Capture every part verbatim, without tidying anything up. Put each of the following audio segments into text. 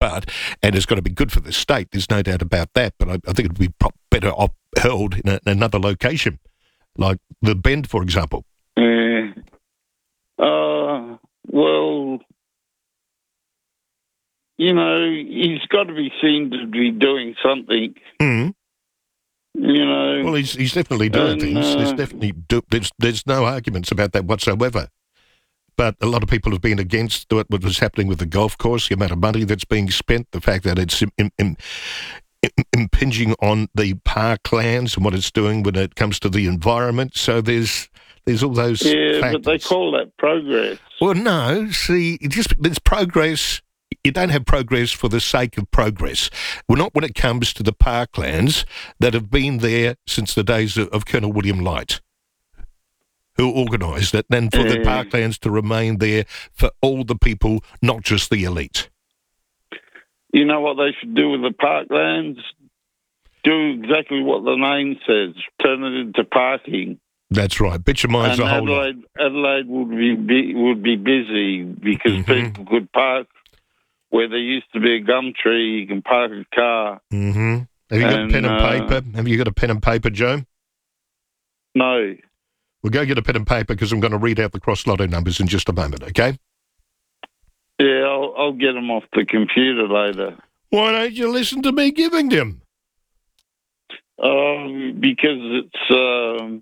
apart, and it's got to be good for the state. There's no doubt about that. But I, I think it would be pro- better upheld in, a, in another location, like the Bend, for example. Yeah. Uh, well, you know, he's got to be seen to be doing something. Mm. You know. Well, he's he's definitely doing and, things. Uh, there's definitely do, there's there's no arguments about that whatsoever. But a lot of people have been against what was happening with the golf course, the amount of money that's being spent, the fact that it's im- im- im- impinging on the parklands and what it's doing when it comes to the environment. So there's there's all those yeah, factors. but they call that progress. Well, no, see, it just there's progress. You don't have progress for the sake of progress. Well, not when it comes to the parklands that have been there since the days of, of Colonel William Light, who organised it, and for yeah. the parklands to remain there for all the people, not just the elite. You know what they should do with the parklands? Do exactly what the name says. Turn it into parking. That's right. Bitumine's and a whole lot. Adelaide, Adelaide would be, be would be busy because Mm-hmm. people could park where there used to be a gum tree. You can park a car. Mm-hmm. Have you got And, a pen and uh, paper? Have you got a pen and paper, Joe? No. We'll go get a pen and paper because I'm going to read out the cross lotto numbers in just a moment, okay? Yeah, I'll, I'll get them off the computer later. Why don't you listen to me giving them? Um, because it's um,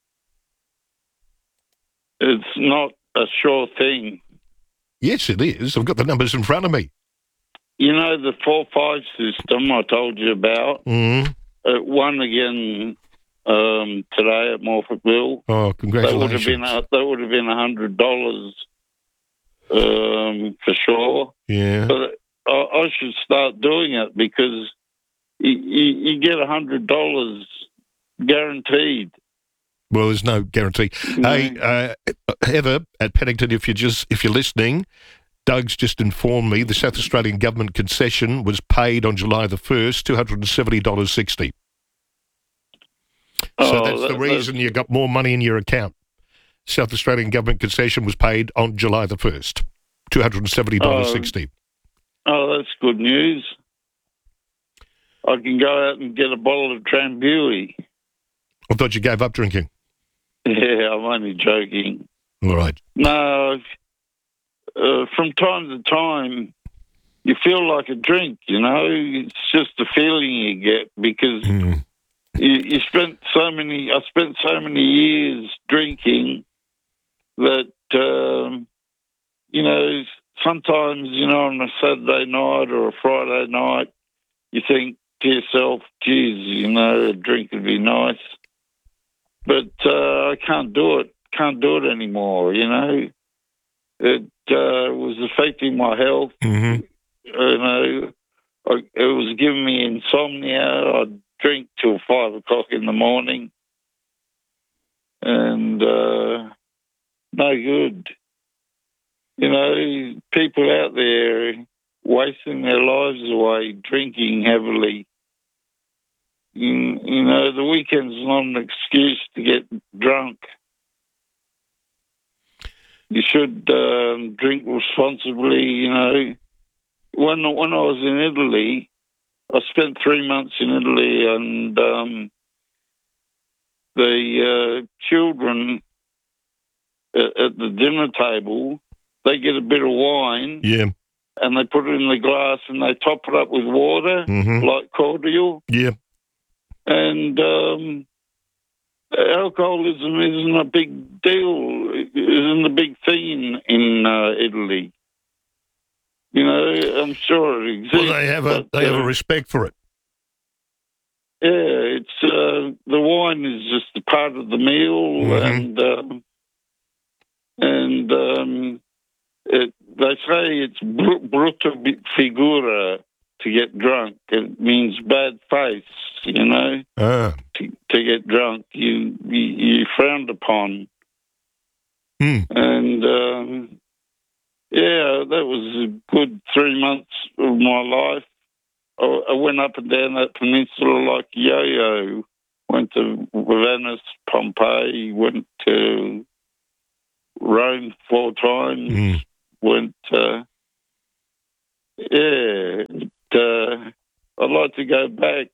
it's not a sure thing. Yes, it is. I've got the numbers in front of me. You know the four five system I told you about. Mm. It won again um, today at Morphettville. Oh, That would have congratulations. been a, that would have been a hundred dollars um, for sure. Yeah. But I, I should start doing it because you, you, you get a hundred dollars guaranteed. Well, there's no guarantee. Hey, uh, Heather at Pennington, if you're just if you're listening, Doug's just informed me the South Australian government concession was paid on July the first, two hundred and seventy dollars sixty. So Oh, that's that- the reason you got more money in your account. South Australian government concession was paid on July the first, two hundred and seventy dollars sixty. Oh, that's good news. I can go out and get a bottle of Drambuie. I thought you gave up drinking. Yeah, I'm only joking. All right. No, uh, from time to time, you feel like a drink, you know? It's just the feeling you get because Mm. you, you spent so many, I spent so many years drinking that, um, you know, sometimes, you know, on a Saturday night or a Friday night, you think to yourself, geez, you know, a drink would be nice. But uh, I can't do it. Can't do it anymore. You know, it uh, was affecting my health. Mm-hmm. You know, I, it was giving me insomnia. I'd drink till five o'clock in the morning, and uh, no good. You know, people out there wasting their lives away drinking heavily. You, you know, the weekend's not an excuse to get drunk. You should um, drink responsibly, you know. When when I was in Italy, I spent three months in Italy, and um, the uh, children at, at the dinner table, they get a bit of wine, Yeah. and they put it in the glass, and they top it up with water, Mm-hmm. like cordial. Yeah. And um, alcoholism isn't a big deal, isn't a big thing in, in uh, Italy. You know, I'm sure it exists. Well, they have a but, they have uh, a respect for it. Yeah, it's uh, the wine is just a part of the meal, Mhm. and um, and um, it, they say it's br- brutta figura to get drunk. It means bad face, you know. Ah. To, to get drunk, you you, you frowned upon, Hmm. and um, yeah, that was a good three months of my life. I, I went up and down that peninsula like yo-yo. Went to Venice, Pompeii, went to Rome four times, Mm. went uh, Yeah, uh, I'd like to go back.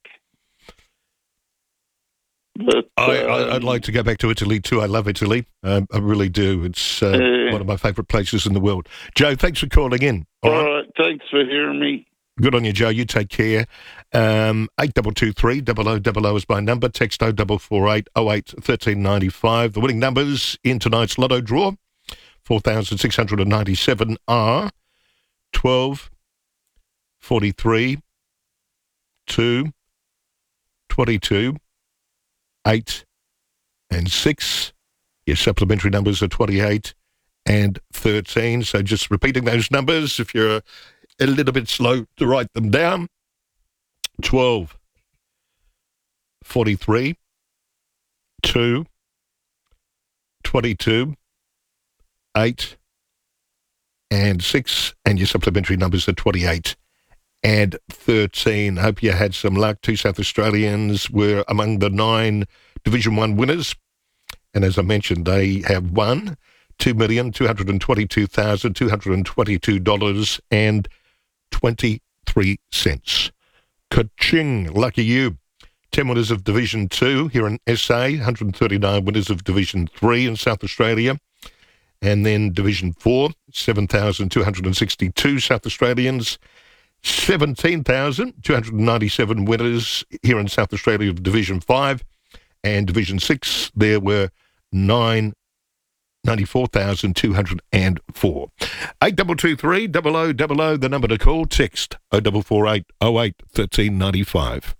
But, I, um, I, I'd like to go back to Italy too. I love Italy. Um, I really do. It's uh, Yeah. one of my favourite places in the world. Joe, thanks for calling in. All right, thanks for hearing me. Good on you, Joe. You take care. Um, eight two two three, double oh double oh is my number. Text oh four four eight, oh eight, one three nine five. The winning numbers in tonight's lotto draw, four thousand six hundred ninety-seven, are twelve, forty-three, two, twenty-two, eight, and six. Your supplementary numbers are twenty-eight and thirteen. So just repeating those numbers, if you're a little bit slow to write them down: twelve, forty-three, two, twenty-two, eight, and six. And your supplementary numbers are twenty-eight and thirteen. Hope you had some luck. Two South Australians were among the nine Division One winners. And as I mentioned, they have won two million two hundred twenty-two thousand two hundred twenty-two dollars and twenty-three cents. Ka-ching! Lucky you. ten winners of Division Two here in S A, one hundred thirty-nine winners of Division Three in South Australia. And then Division Four, seven thousand two hundred sixty-two South Australians. seventeen thousand two hundred ninety-seven winners here in South Australia of Division Five. And Division Six, there were nine, ninety-four thousand two hundred four. eight two two three, double oh double oh, the number to call. Text oh four four eight, oh eight, one three nine five.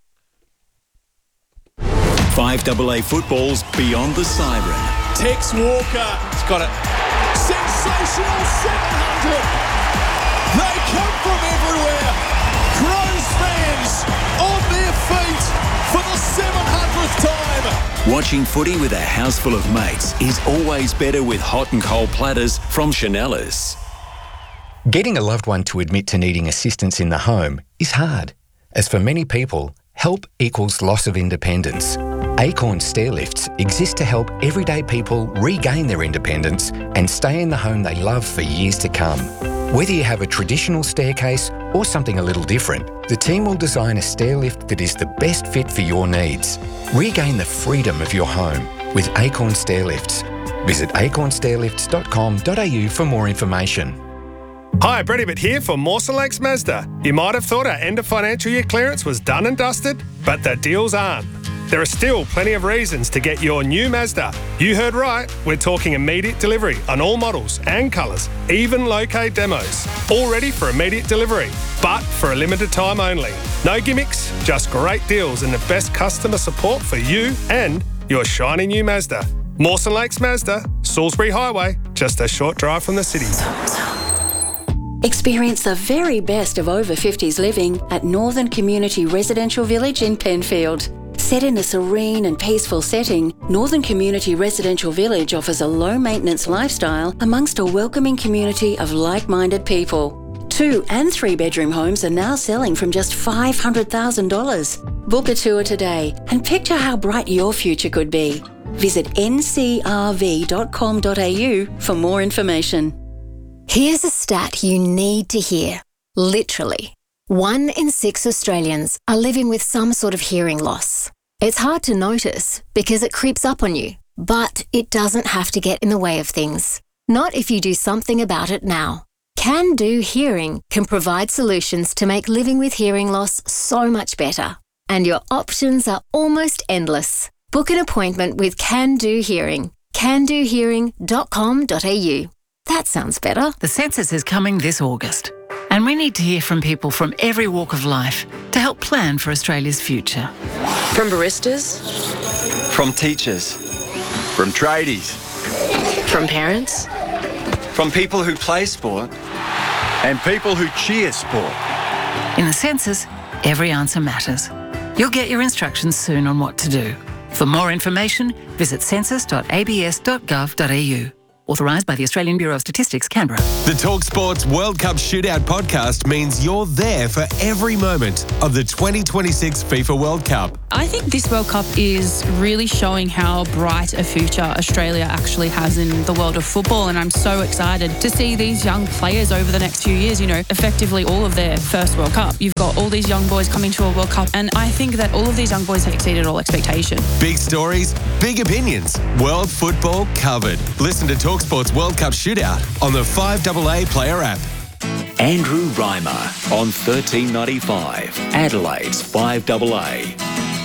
five A A football's Beyond the Siren. Tex Walker. He's got it. Sensational seven hundred. They come from everywhere. Crows fans on their feet for the seven hundredth time. Watching footy with a house full of mates is always better with hot and cold platters from Chanellas. Getting a loved one to admit to needing assistance in the home is hard, as for many people, help equals loss of independence. Acorn Stairlifts exist to help everyday people regain their independence and stay in the home they love for years to come. Whether you have a traditional staircase or something a little different, the team will design a stairlift that is the best fit for your needs. Regain the freedom of your home with Acorn Stairlifts. Visit acorn stairlifts dot com dot a u for more information. Hi, Brett Ibbott here for Mawson Lakes Mazda. You might have thought our end of financial year clearance was done and dusted, but the deals aren't. There are still plenty of reasons to get your new Mazda. You heard right, we're talking immediate delivery on all models and colours, even low-K demos. All ready for immediate delivery, but for a limited time only. No gimmicks, just great deals and the best customer support for you and your shiny new Mazda. Mawson Lakes Mazda, Salisbury Highway, just a short drive from the city. Experience the very best of over fifties living at Northern Community Residential Village in Penfield. Set in a serene and peaceful setting, Northern Community Residential Village offers a low-maintenance lifestyle amongst a welcoming community of like-minded people. Two and three-bedroom homes are now selling from just five hundred thousand dollars. Book a tour today and picture how bright your future could be. Visit n c r v dot com dot a u for more information. Here's a stat you need to hear. Literally. One in six Australians are living with some sort of hearing loss. It's hard to notice because it creeps up on you, but it doesn't have to get in the way of things. Not if you do something about it now. Can Do Hearing can provide solutions to make living with hearing loss so much better. And your options are almost endless. Book an appointment with Can Do Hearing. can do hearing dot com dot a u. That sounds better. The census is coming this August, and we need to hear from people from every walk of life to help plan for Australia's future. From baristas, from teachers, from tradies, from parents, from people who play sport, and people who cheer sport. In the census, every answer matters. You'll get your instructions soon on what to do. For more information, visit census dot a b s dot gov dot a u. Authorised by the Australian Bureau of Statistics, Canberra. The TalkSports World Cup Shootout podcast means you're there for every moment of the twenty twenty-six FIFA World Cup. I think this World Cup is really showing how bright a future Australia actually has in the world of football, and I'm so excited to see these young players over the next few years, you know, effectively all of their first World Cup. You've got all these young boys coming to a World Cup, and I think that all of these young boys have exceeded all expectation. Big stories, big opinions, world football covered. Listen to TalkSports World Cup Shootout on the five A A Player app. Andrew Reimer on thirteen ninety-five, Adelaide's five A A.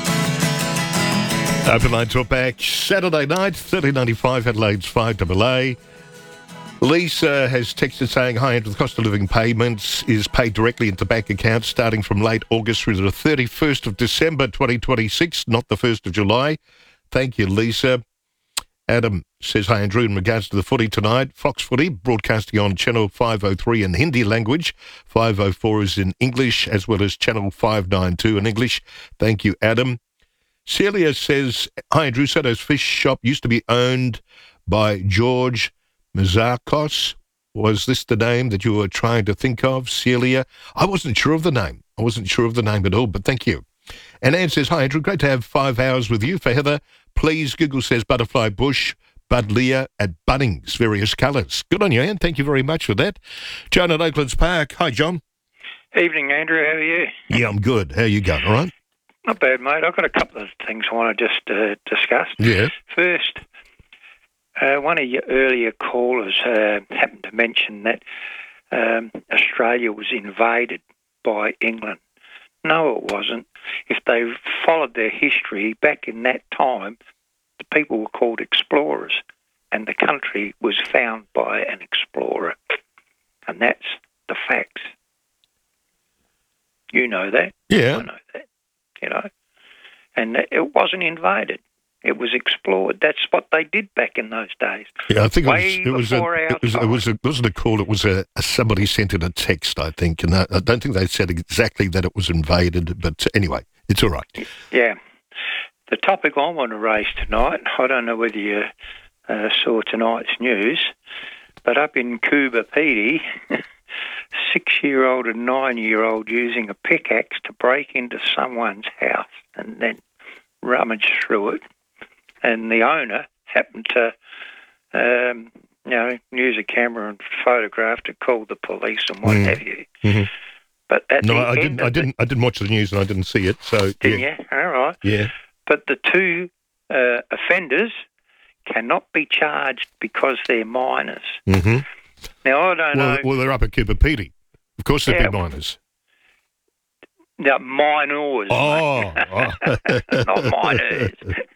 Open line talk back Saturday night, thirteen ninety-five, Adelaide's five A A. Lisa has texted saying, hi, the cost of living payments is paid directly into bank accounts starting from late August through to the thirty-first of December twenty twenty-six, not the first of July. Thank you, Lisa. Adam says, hi, Andrew, in regards to the footy tonight, Fox Footy broadcasting on Channel five oh three in Hindi language. five oh four is in English, as well as Channel five ninety-two in English. Thank you, Adam. Celia says, hi, Andrew, Sato's Fish Shop used to be owned by George Mazarkos. Was this the name that you were trying to think of, Celia? I wasn't sure of the name. I wasn't sure of the name at all, but thank you. And Anne says, hi, Andrew, great to have five hours with you. For Heather, please, Google says Butterfly Bush, Bud Lear at Bunnings, various colours. Good on you, Anne. Thank you very much for that. John at Oaklands Park. Hi, John. Evening, Andrew. How are you? Yeah, I'm good. How you going, all right? Not bad, mate. I've got a couple of things I want to just uh, discuss. Yeah. First, uh, one of your earlier callers uh, happened to mention that um, Australia was invaded by England. No, it wasn't. If they followed their history, back in that time, the people were called explorers, and the country was found by an explorer. And that's the facts. You know that. Yeah. I know that. You know, and it wasn't invaded. It was explored. That's what they did back in those days. Yeah, I think Way it was, it was, a, it was, it was a, wasn't a call, it was a, a somebody sent in a text, I think, and I, I don't think they said exactly that it was invaded, but anyway, it's all right. Yeah. The topic I want to raise tonight, I don't know whether you uh, saw tonight's news, but up in Coober Pedy, six-year-old and nine-year-old using a pickaxe to break into someone's house and then rummage through it. And the owner happened to, um, you know, use a camera and photograph to call the police and what mm. have you. Mm-hmm. But at no, the I end didn't. I didn't. The, I didn't watch the news and I didn't see it. So didn't yeah. you? All right. Yeah. But the two uh, offenders cannot be charged because they're minors. Mm-hmm. Now I don't well, know. Well, they're up at Coober Pedy. Of course, they'd yeah. be minors. No, minors. Oh, oh. Not minors.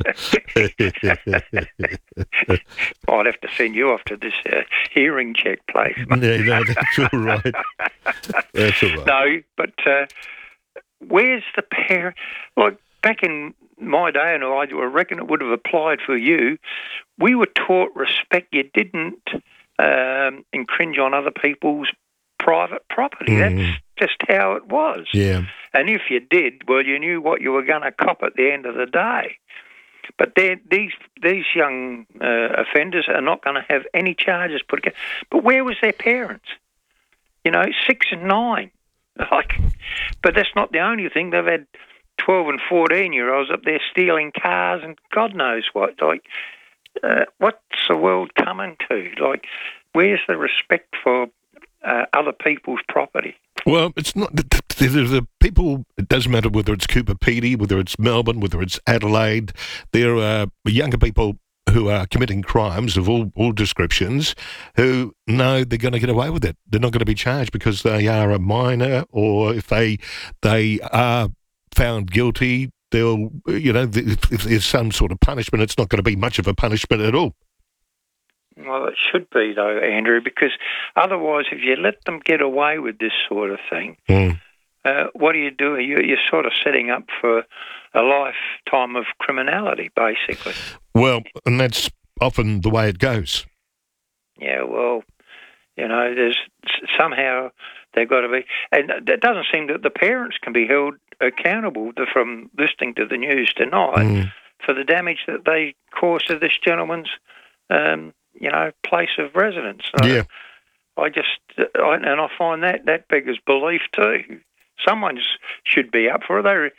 I'd have to send you off to this uh, hearing check place. Yeah, no, that's all right. That's all right. No, but uh, where's the parent? Like back in my day, and I reckon it would have applied for you, we were taught respect. You didn't um, infringe on other people's private property. Mm. That's just how it was. Yeah. And if you did, well, you knew what you were going to cop at the end of the day. But these these young uh, offenders are not going to have any charges put against. But where was their parents? You know, six and nine. Like, but that's not the only thing. They've had twelve and fourteen year olds up there stealing cars and God knows what. Like, uh, what's the world coming to? Like, where's the respect for uh, other people's property? Well, it's not the, the, the people. It doesn't matter whether it's Coober Pedy, whether it's Melbourne, whether it's Adelaide. There are younger people who are committing crimes of all, all descriptions who know they're going to get away with it. They're not going to be charged because they are a minor, or if they they are found guilty, they'll, you know, if, if there's some sort of punishment, it's not going to be much of a punishment at all. Well, it should be, though, Andrew, because otherwise, if you let them get away with this sort of thing, mm. uh, what do you do? You, you're sort of setting up for a lifetime of criminality, basically. Well, and that's often the way it goes. Yeah, well, you know, there's somehow they've got to be, and it doesn't seem that the parents can be held accountable to, from listening to the news tonight mm. for the damage that they caused to this gentleman's um, you know, place of residence. So yeah. I just, I, and I find that, that beggars belief too. Someone should be up for it. They,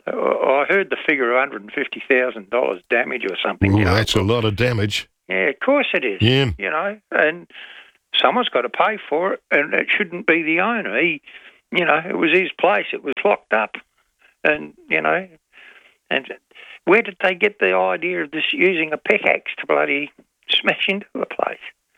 I heard the figure of one hundred fifty thousand dollars damage or something. Ooh, you know. That's a lot of damage. Yeah, of course it is. Yeah. You know, and someone's got to pay for it, and it shouldn't be the owner. He, you know, it was his place. It was locked up, and you know, and where did they get the idea of this using a pickaxe to bloody smash into a place?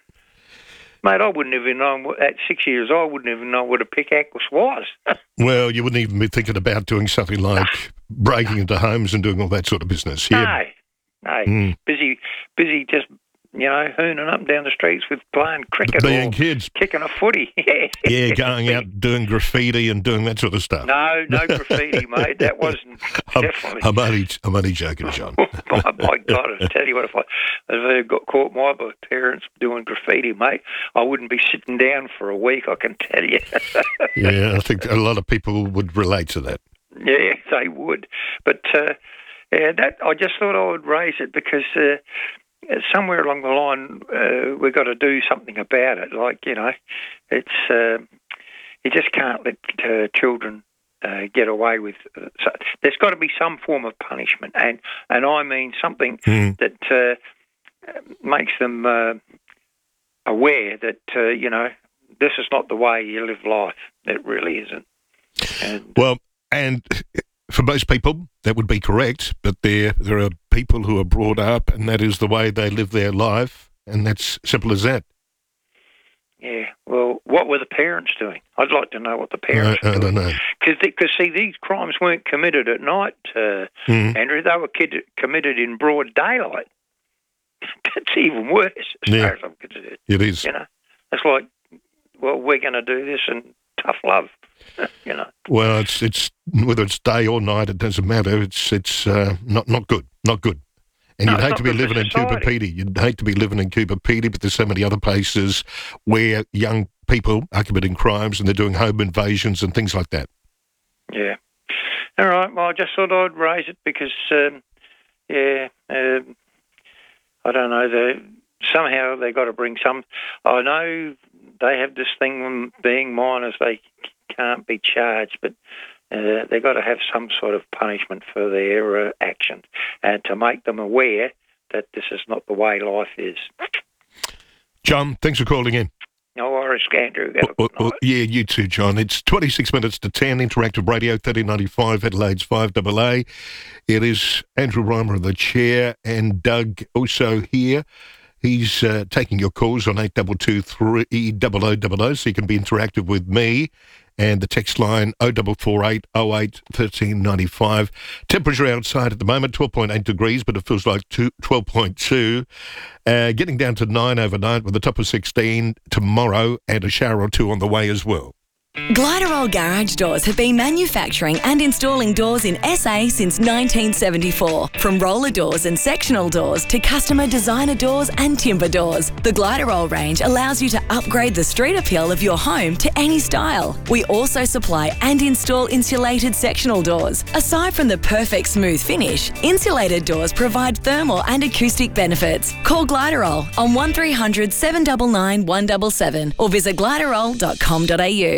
Mate, I wouldn't even know, at six years old, I wouldn't even know what a pickaxe was. Well, you wouldn't even be thinking about doing something like breaking into homes and doing all that sort of business. Yeah. No, no. Mm. Busy, busy just, you know, hooning up and down the streets with playing cricket Being or kids. kicking a footy. Yeah, going out doing graffiti and doing that sort of stuff. No, no graffiti, mate. That wasn't I'm, definitely. I'm only, I'm only joking, John. my, my God, I tell you what, if I, if I got caught my parents doing graffiti, mate, I wouldn't be sitting down for a week, I can tell you. Yeah, I think a lot of people would relate to that. Yeah, they would. But uh, yeah, that I just thought I would raise it because uh, somewhere along the line uh, we've got to do something about it. Like, you know, it's uh, you just can't let uh, children uh, get away with. Uh, so there's got to be some form of punishment, and and I mean something mm. that uh, makes them uh, aware that uh, you know, this is not the way you live life. It really isn't. And, well, and for most people, that would be correct, but there there are people who are brought up, and that is the way they live their life, and that's simple as that. Yeah, well, what were the parents doing? I'd like to know what the parents I, were I doing. don't know. Because, see, these crimes weren't committed at night, uh, mm. Andrew. They were kid- committed in broad daylight. That's even worse, as yeah, far as I'm concerned. It is. You know, it's like, well, we're going to do this and tough love. You know. Well, it's it's whether it's day or night, it doesn't matter. It's it's uh, not not good, not good. And No, you'd it's hate not to be good for living in society. Cooper-Pedy. You'd hate to be living in Cooper-Pedy, but there's so many other places where young people are committing crimes and they're doing home invasions and things like that. Yeah. All right. Well, I just thought I'd raise it because, um, yeah, um, I don't know. They, somehow they got to bring some. I know they have this thing being minors, they can't be charged, but uh, they've got to have some sort of punishment for their uh, actions and to make them aware that this is not the way life is. John, thanks for calling in. No worries, Andrew. Have a Well, good well, night. yeah, you too, John. It's twenty-six minutes to ten, Interactive Radio, thirteen ninety-five, Adelaide's five A A. It is Andrew Reimer in the chair and Doug also here. He's uh, taking your calls on eight two two three double oh double oh, so you can be interactive with me. And the text line oh four four eight oh eight one three nine five. Temperature outside at the moment, twelve point eight degrees, but it feels like two, twelve point two. Uh, getting down to nine overnight with a top of sixteen tomorrow and a shower or two on the way as well. Gliderol Garage Doors have been manufacturing and installing doors in S A since nineteen seventy-four. From roller doors and sectional doors to customer designer doors and timber doors, the Gliderol range allows you to upgrade the street appeal of your home to any style. We also supply and install insulated sectional doors. Aside from the perfect smooth finish, insulated doors provide thermal and acoustic benefits. Call Gliderol on one three hundred seven nine nine one seven seven or visit gliderol dot com dot a u.